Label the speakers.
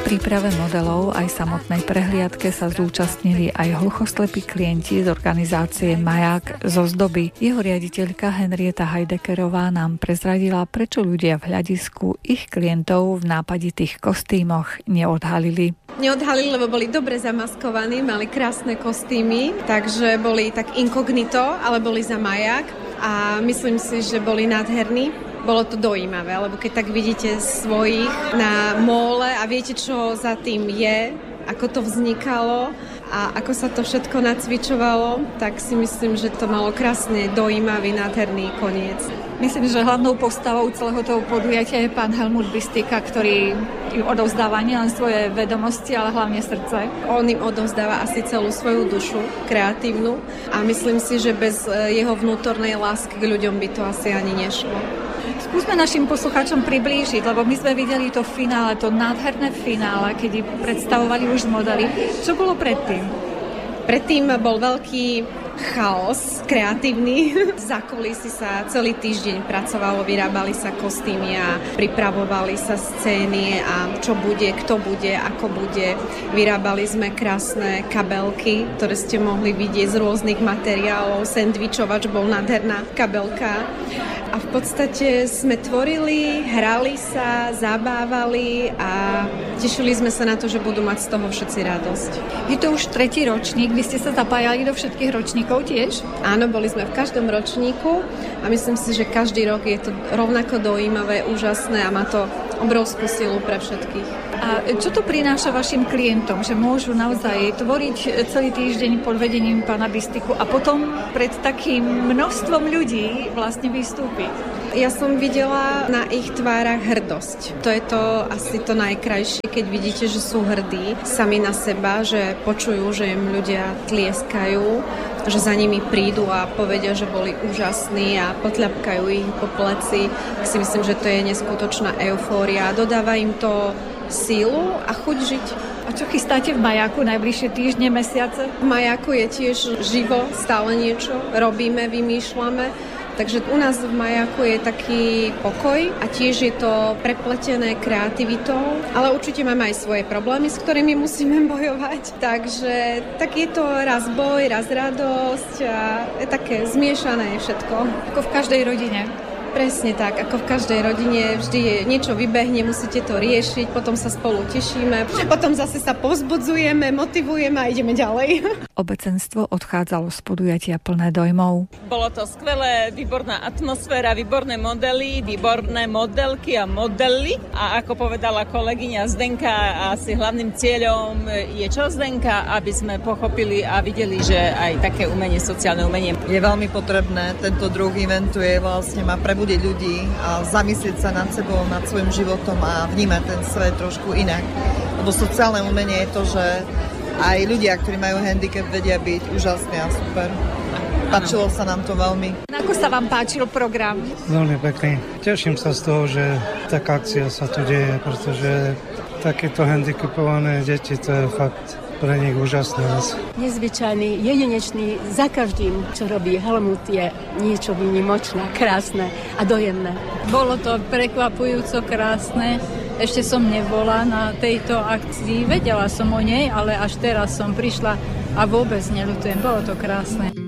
Speaker 1: príprave modelov aj samotnej prehliadke sa zúčastnili aj hluchoslepí klienti z organizácie Maják zo Zdoby. Jeho riaditeľka Henrieta Heidekerová nám prezradila, prečo ľudia v hľadisku ich klientov v nápaditých kostýmoch neodhalili.
Speaker 2: Neodhalili, lebo boli dobre zamaskovaní, mali krásne kostýmy, takže boli tak inkognito, ale boli za Maják a myslím si, že boli nádherní. Bolo to dojímavé, lebo keď tak vidíte svojich na móle a viete, čo za tým je, ako to vznikalo a ako sa to všetko nacvičovalo, tak si myslím, že to malo krásne dojímavý, nádherný koniec.
Speaker 3: Myslím, že hlavnou postavou celého toho podujatia je pán Helmut Bystika, ktorý im odovzdáva nielen svoje vedomosti, ale hlavne srdce.
Speaker 2: On im odovzdáva asi celú svoju dušu, kreatívnu, a myslím si, že bez jeho vnútornej lásky k ľuďom by to asi ani nešlo.
Speaker 3: Skúsme našim poslucháčom priblížiť, lebo my sme videli to finále, to nádherné finále, keď predstavovali už modely. Čo bolo predtým?
Speaker 2: Predtým bol veľký chaos kreatívny. Za kulisy sa celý týždeň pracovalo, vyrábali sa kostýmy a pripravovali sa scény a čo bude, kto bude, ako bude. Vyrábali sme krásne kabelky, ktoré ste mohli vidieť z rôznych materiálov. Sendvičovač bol nádherná kabelka. A v podstate sme tvorili, hrali sa, zabávali a tešili sme sa na to, že budú mať z toho všetci radosť.
Speaker 3: Je to už 3. ročník, vy ste sa zapájali do všetkých ročníkov tiež?
Speaker 2: Áno, boli sme v každom ročníku a myslím si, že každý rok je to rovnako dojímavé, úžasné a má to obrovskú silu pre všetkých.
Speaker 3: A čo to prináša vašim klientom, že môžu naozaj tvoriť celý týždeň pod vedením pána Bystiku a potom pred takým množstvom ľudí vlastne vystúpiť?
Speaker 2: Ja som videla na ich tvárach hrdosť. To je to asi to najkrajšie, keď vidíte, že sú hrdí sami na seba, že počujú, že im ľudia tlieskajú, že za nimi prídu a povedia, že boli úžasní a potľapkajú ich po pleci. Si myslím, že to je neskutočná eufória. Dodáva im to sílu a chuť žiť.
Speaker 3: A čo chystáte v Majáku najbližšie týždne, mesiace?
Speaker 2: V Majáku je tiež živo, stále niečo robíme, vymýšľame. Takže u nás v Majáku je taký pokoj a tiež je to prepletené kreativitou, ale určite máme aj svoje problémy, s ktorými musíme bojovať. Takže tak je to raz boj, raz radosť a je také zmiešané všetko.
Speaker 3: Ako v každej rodine.
Speaker 2: Presne tak, ako v každej rodine vždy je niečo vybehne, musíte to riešiť, potom sa spolu tešíme, potom zase sa povzbudzujeme, motivujeme a ideme ďalej.
Speaker 1: Obecenstvo odchádzalo z podujatia plné dojmov.
Speaker 4: Bolo to skvelé, výborná atmosféra, výborné modely, výborné modelky a modely. A ako povedala kolegyňa Zdenka, asi hlavným cieľom je čo, Zdenka? Aby sme pochopili a videli, že aj také umenie, sociálne umenie
Speaker 5: je veľmi potrebné. Tento druh eventu je vlastne má prebudiť ľudí a zamyslieť sa nad sebou, nad svojim životom a vnímať ten svet trošku inak. Lebo sociálne umenie je to, že aj ľudia, ktorí majú handicap, vedia byť úžasní a super. Páčilo sa nám to veľmi.
Speaker 3: Ako sa vám páčil program?
Speaker 6: Veľmi pekný. Teším sa z toho, že taká akcia sa tu deje, pretože takéto handicapované deti, to je fakt pre nich úžasná vec.
Speaker 7: Nezvyčajný, jedinečný, za každým, čo robí Helmut, je niečo výnimočné, krásne a dojemné.
Speaker 8: Bolo to prekvapujúco krásne. Ešte som nebola na tejto akcii, vedela som o nej, ale až teraz som prišla a vôbec neľutujem, bolo to krásne.